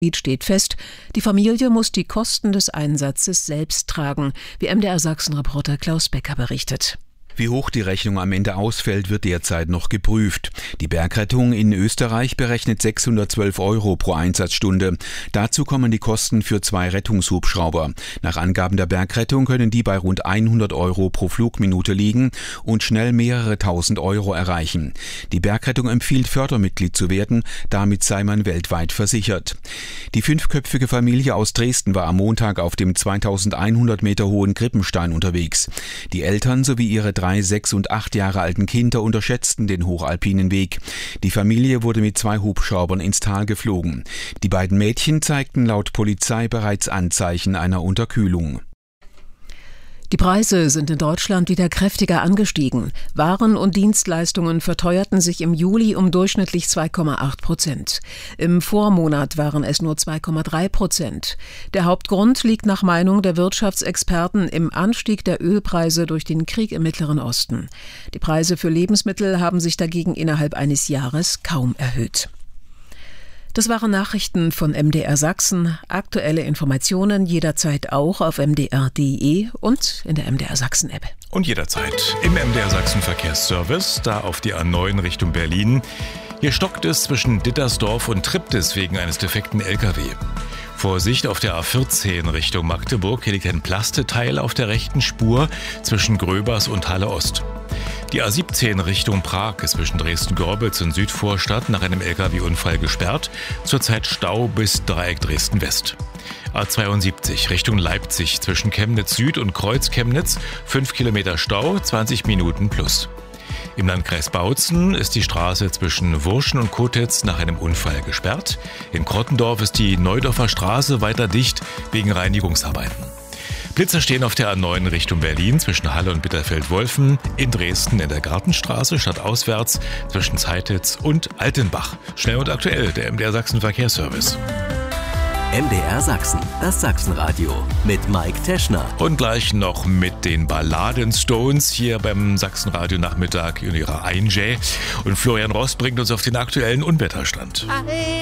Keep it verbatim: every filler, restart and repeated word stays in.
steht fest, die Familie muss die Kosten des Einsatzes selbst tragen, wie M D R Sachsen-Reporter Klaus Becker berichtet. Wie hoch die Rechnung am Ende ausfällt, wird derzeit noch geprüft. Die Bergrettung in Österreich berechnet sechshundertzwölf Euro pro Einsatzstunde. Dazu kommen die Kosten für zwei Rettungshubschrauber. Nach Angaben der Bergrettung können die bei rund hundert Euro pro Flugminute liegen und schnell mehrere tausend Euro erreichen. Die Bergrettung empfiehlt, Fördermitglied zu werden, damit sei man weltweit versichert. Die fünfköpfige Familie aus Dresden war am Montag auf dem zweitausendeinhundert Meter hohen Krippenstein unterwegs. Die Eltern sowie ihre drei, sechs und acht Jahre alten Kinder unterschätzten den hochalpinen Weg. Die Familie wurde mit zwei Hubschraubern ins Tal geflogen. Die beiden Mädchen zeigten laut Polizei bereits Anzeichen einer Unterkühlung. Die Preise sind in Deutschland wieder kräftiger angestiegen. Waren und Dienstleistungen verteuerten sich im Juli um durchschnittlich zwei Komma acht Prozent. Im Vormonat waren es nur zwei Komma drei Prozent. Der Hauptgrund liegt nach Meinung der Wirtschaftsexperten im Anstieg der Ölpreise durch den Krieg im Mittleren Osten. Die Preise für Lebensmittel haben sich dagegen innerhalb eines Jahres kaum erhöht. Das waren Nachrichten von M D R Sachsen. Aktuelle Informationen jederzeit auch auf m d r punkt d e und in der M D R Sachsen App. Und jederzeit im M D R Sachsen Verkehrsservice, da auf die A neun Richtung Berlin. Hier stockt es zwischen Dittersdorf und Triptis wegen eines defekten L K W. Vorsicht auf der A vierzehn Richtung Magdeburg, hier liegt ein Plasteteil auf der rechten Spur zwischen Gröbers und Halle Ost. Die A siebzehn Richtung Prag ist zwischen Dresden-Gorbitz und Südvorstadt nach einem L K W-Unfall gesperrt. Zurzeit Stau bis Dreieck Dresden-West. A zweiundsiebzig Richtung Leipzig zwischen Chemnitz Süd und Kreuz Chemnitz. fünf Kilometer Stau, zwanzig Minuten plus. Im Landkreis Bautzen ist die Straße zwischen Wurschen und Kotitz nach einem Unfall gesperrt. In Krottendorf ist die Neudorfer Straße weiter dicht wegen Reinigungsarbeiten. Blitzer stehen auf der A neun Richtung Berlin zwischen Halle und Bitterfeld-Wolfen, in Dresden in der Gartenstraße stadtauswärts zwischen Zeititz und Altenbach. Schnell und aktuell, der M D R Sachsen Verkehrsservice. M D R Sachsen, das Sachsenradio mit Mike Teschner. Und gleich noch mit den Balladen-Stones hier beim Sachsenradio Nachmittag in ihrer Einjä. Und Florian Rost bringt uns auf den aktuellen Unwetterstand.